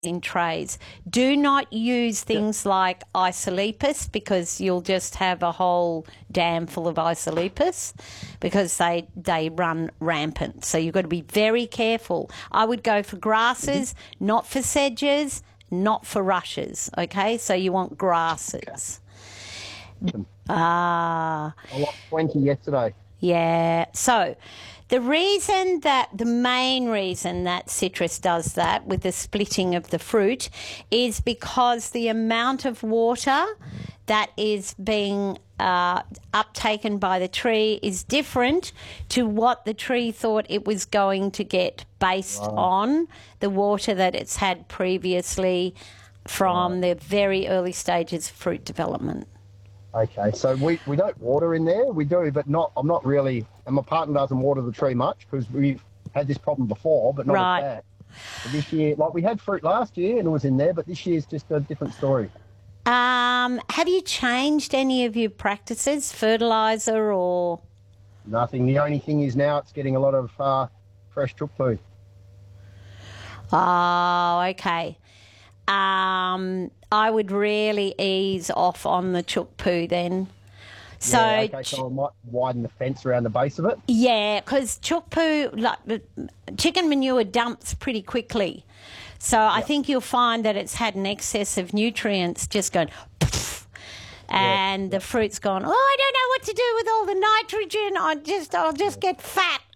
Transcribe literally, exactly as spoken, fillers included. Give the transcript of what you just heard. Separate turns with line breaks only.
in trays. Do not use things like Isolepis because you'll just have a whole dam full of Isolepis because they they run rampant. So you've got to be very careful. I would go for grasses, mm-hmm. not for sedges, not for rushes, okay? So you want grasses. Ah.
I lost twenty yesterday.
Yeah. So the reason that, the main reason that citrus does that with the splitting of the fruit is because the amount of water that is being uh, uptaken by the tree is different to what the tree thought it was going to get based wow. on the water that it's had previously from wow. the very early stages of fruit development.
Okay, so we, we don't water in there. We do, but not. I'm not really, and my partner doesn't water the tree much because we've had this problem before, but not
right.
as bad. But this year, like we had fruit last year and it was in there, but this year's just a different story.
Um, have you changed any of your practices, fertiliser or?
Nothing. The only thing is now it's getting a lot of uh, fresh chook poo.
Oh, okay. Um, I would really ease off on the chook poo then. So,
yeah, okay, so I might widen the fence around the base of it.
Yeah, because chook poo, like chicken manure, dumps pretty quickly. So yep. I think you'll find that it's had an excess of nutrients just going poof, and yep. the fruit's gone, oh, I don't know what to do with all the nitrogen. I just, I'll just get fat.